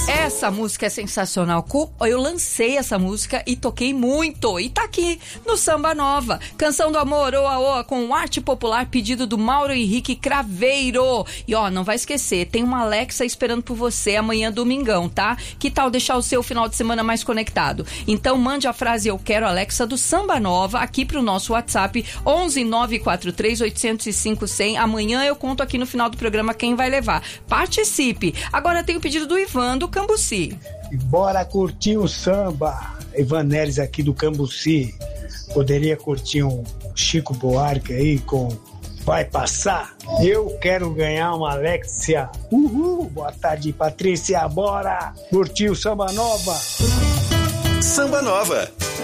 Essa música é sensacional. Eu lancei essa música e toquei muito. E tá aqui no Samba Nova. Canção do Amor, Oa Oa, com arte popular, pedido do Mauro Henrique Craveiro. E ó, não vai esquecer, tem uma Alexa esperando por você amanhã, domingão, tá? Que tal deixar o seu final de semana mais conectado? Então mande a frase Eu Quero Alexa do Samba Nova aqui pro nosso WhatsApp 11 943 805 100. Amanhã eu conto aqui no final do programa quem vai levar. Participe. Agora tem o pedido do Ivan do Cambuci. Bora curtir o samba. Ivan Neres aqui do Cambuci. Poderia curtir um Chico Buarque aí com Vai Passar? Eu quero ganhar uma Alexia. Uhul! Boa tarde, Patrícia. Bora curtir o Samba Nova. Samba Nova.